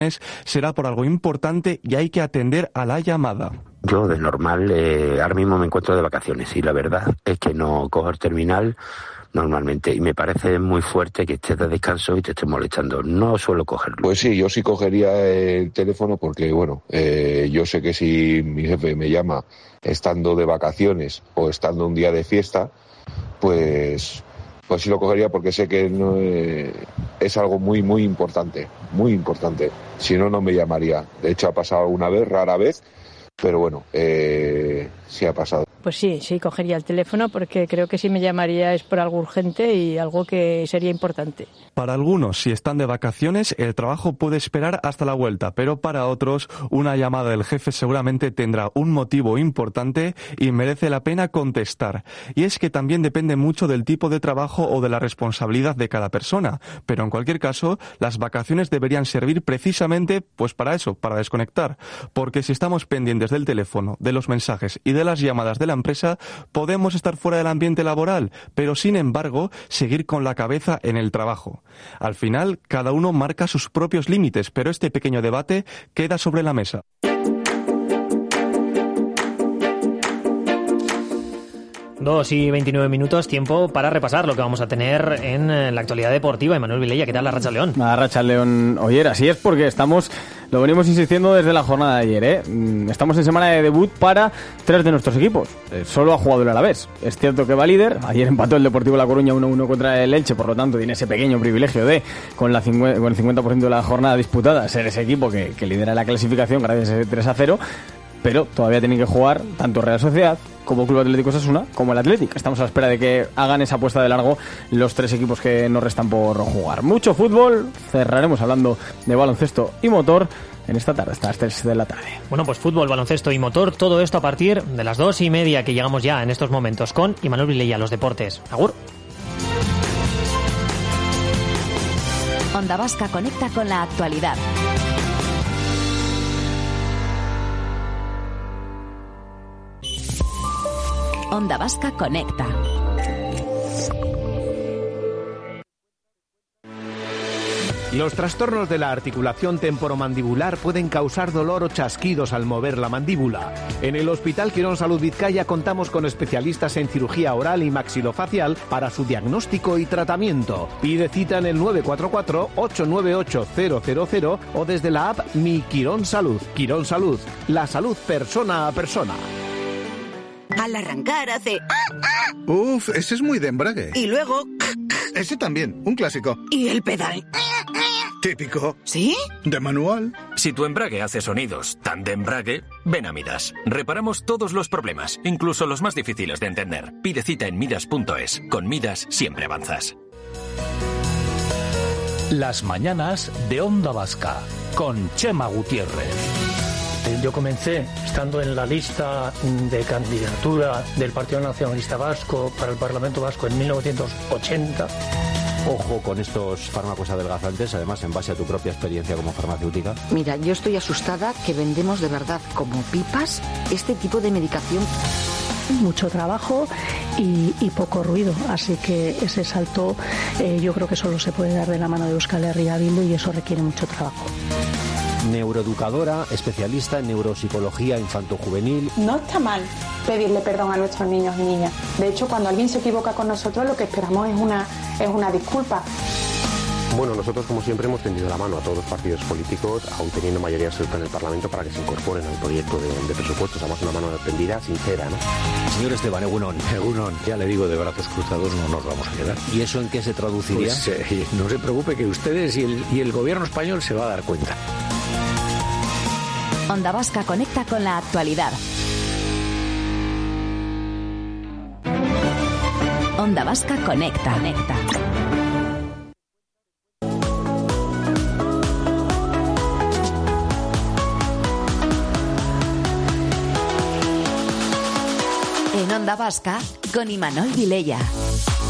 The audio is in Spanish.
será por algo importante y hay que atender a la llamada. Yo de normal ahora mismo me encuentro de vacaciones y la verdad es que no cojo el terminal normalmente y me parece muy fuerte que estés de descanso y te estés molestando. No suelo cogerlo. Pues sí, yo sí cogería el teléfono porque, bueno, yo sé que si mi jefe me llama estando de vacaciones o estando un día de fiesta, pues sí lo cogería porque sé que no, es algo muy, muy importante, muy importante. Si no, no me llamaría. De hecho, ha pasado una vez, rara vez, pero bueno, sí ha pasado. Pues sí, cogería el teléfono porque creo que si me llamaría es por algo urgente y algo que sería importante. Para algunos, si están de vacaciones, el trabajo puede esperar hasta la vuelta, pero para otros, una llamada del jefe seguramente tendrá un motivo importante y merece la pena contestar. Y es que también depende mucho del tipo de trabajo o de la responsabilidad de cada persona, pero en cualquier caso, las vacaciones deberían servir precisamente pues para eso, para desconectar, porque si estamos pendientes del teléfono, de los mensajes y de las llamadas de la empresa, podemos estar fuera del ambiente laboral, pero sin embargo, seguir con la cabeza en el trabajo. Al final, cada uno marca sus propios límites, pero este pequeño debate queda sobre la mesa. 2:29, tiempo para repasar lo que vamos a tener en la actualidad deportiva. Emmanuel Vilella, ¿qué tal la Racha León? La Racha León, oye, así es porque lo venimos insistiendo desde la jornada de ayer, Estamos en semana de debut para 3 de nuestros equipos. Solo ha jugado el Alavés. Es cierto que va líder. Ayer empató el Deportivo La Coruña 1-1 contra el Elche, por lo tanto tiene ese pequeño privilegio de, con el 50% de la jornada disputada, ser ese equipo que lidera la clasificación gracias a ese 3-0. Pero todavía tienen que jugar tanto Real Sociedad como Club Atlético Osasuna como el Athletic. Estamos a la espera de que hagan esa apuesta de largo los 3 equipos que nos restan por jugar. Mucho fútbol, cerraremos hablando de baloncesto y motor en esta tarde, hasta las 3 de la tarde. Bueno, pues fútbol, baloncesto y motor, todo esto a partir de las 2:30 que llegamos ya en estos momentos con Emmanuel Vilella, los deportes. Agur. Onda Vasca conecta con la actualidad. Onda Vasca conecta. Los trastornos de la articulación temporomandibular pueden causar dolor o chasquidos al mover la mandíbula. En el Hospital Quirón Salud Vizcaya contamos con especialistas en cirugía oral y maxilofacial para su diagnóstico y tratamiento. Pide cita en el 944-898-000 o desde la app Mi Quirón Salud. Quirón Salud, la salud persona a persona. Al arrancar hace... Uf, ese es muy de embrague. Y luego... Ese también, un clásico. ¿Y el pedal? Típico. ¿Sí? De manual. Si tu embrague hace sonidos tan de embrague, ven a Midas. Reparamos todos los problemas, incluso los más difíciles de entender. Pide cita en midas.es. Con Midas siempre avanzas. Las mañanas de Onda Vasca, con Chema Gutiérrez. Yo comencé estando en la lista de candidatura del Partido Nacionalista Vasco para el Parlamento Vasco en 1980. Ojo con estos fármacos adelgazantes, además en base a tu propia experiencia como farmacéutica. Mira, yo estoy asustada que vendemos de verdad como pipas este tipo de medicación. Mucho trabajo y poco ruido, así que ese salto yo creo que solo se puede dar de la mano de Euskal Herria Bildu y eso requiere mucho trabajo. Neuroeducadora, especialista en neuropsicología infantojuvenil. No está mal pedirle perdón a nuestros niños y niñas. De hecho, cuando alguien se equivoca con nosotros, lo que esperamos es una disculpa. Bueno, nosotros como siempre hemos tendido la mano a todos los partidos políticos, aún teniendo mayoría absoluta en el Parlamento, para que se incorporen al proyecto de presupuestos. Además, una mano tendida, sincera, ¿no? Señor Esteban, Egunon, ya le digo, de brazos cruzados no nos vamos a quedar. ¿Y eso en qué se traduciría? Pues, no se preocupe, que ustedes y el gobierno español se va a dar cuenta. Onda Vasca conecta con la actualidad. Onda Vasca conecta. En Onda Vasca con Imanol Vilella.